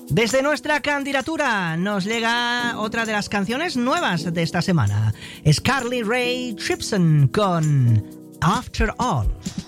Desde nuestra candidatura nos llega otra de las canciones nuevas de esta semana. Es Carly Rae Jepsen con After All.